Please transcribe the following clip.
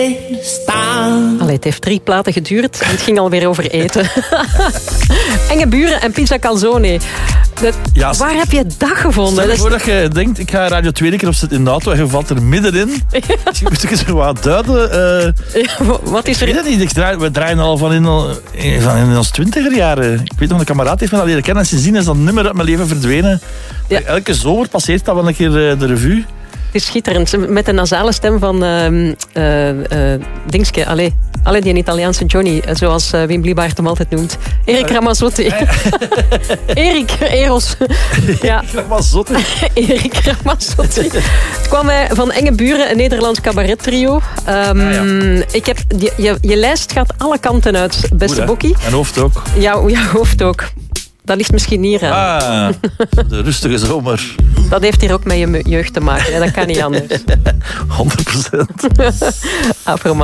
Allee, het heeft 3 platen geduurd en het ging alweer over eten. Enge buren en pizza calzone. Waar heb je dat gevonden? Stel voordat je denkt, ik ga Radio 2 keer op zitten in de auto en je valt er middenin. Misschien moet ik eens wat duiden. Wat is er? Ik weet het niet. We draaien al van in ons 20er jaren. Ik weet nog, een kameraad heeft me al leren kennen en sindsdien is dat nummer uit mijn leven verdwenen. Ja. Elke zomer passeert dat wel een keer de revue. Het is schitterend. Met de nasale stem van Dingske. Allee, die een Italiaanse Johnny. Zoals Wim Bliebaert hem altijd noemt. Erik Ramazzotti. Eros. Ja. Ramazzotti. Erik Ramazzotti. Het kwam van Enge Buren, een Nederlands cabaret-trio. Je lijst gaat alle kanten uit, beste Bokkie. Mijn hoofd ook. Jouw hoofd ook. Dat ligt misschien hier aan. De rustige zomer. Dat heeft hier ook met je jeugd te maken. Hè? Dat kan niet anders. 100%.